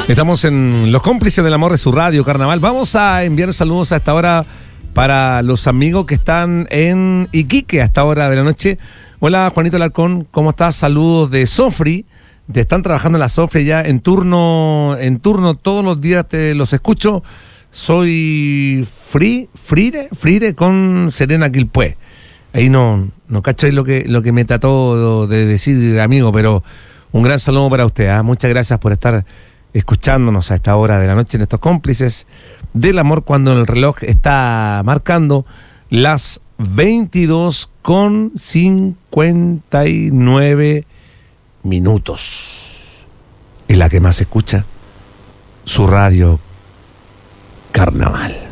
Estamos en Los Cómplices del Amor de su radio, Carnaval. Vamos a enviar saludos a esta hora para los amigos que están en Iquique a esta hora de la noche. Hola, Juanito Alarcón, ¿cómo estás? Saludos de Sofri. Te están trabajando en la Sofri ya en turno todos los días te los escucho. Soy Frire con Serena Quilpué. Ahí no cacháis lo que me trató de decir, amigo, pero un gran saludo para usted, ¿eh? Muchas gracias por estar escuchándonos a esta hora de la noche en estos Cómplices del Amor, cuando el reloj está marcando las 22:59 minutos. Y la que más escucha, su radio Carnaval.